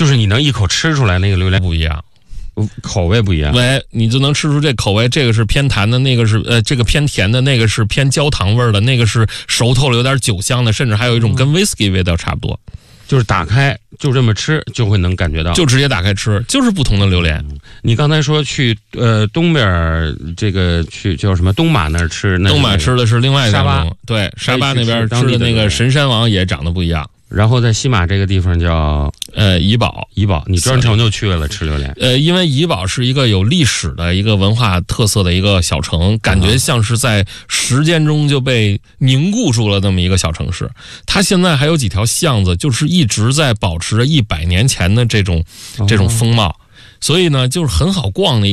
就是你能一口吃出来那个榴莲不一样。 口味不一样， 你就能吃出这口味，这个是偏弹的，那个是这个偏甜的，那个是偏焦糖味的，那个是熟透了有点酒香的，甚至还有一种跟 whisky 味道差不多。 就是打开就这么吃就会能感觉到， 就直接打开吃，就是不同的榴莲。 你刚才说去东边这个去叫什么东马那儿吃， 东马吃的是另外一沙巴， 对，沙巴那边吃的那个神山王也长得不一样。 然后在西马这个地方叫怡保， 你专程就去了吃榴莲。 因为怡保是一个有历史的一个文化特色的一个小城，感觉像是在时间中就被凝固住了那么一个小城市。它现在还有几条巷子，就是一直在保持着100年前的这种风貌，所以呢，就是很好逛的一个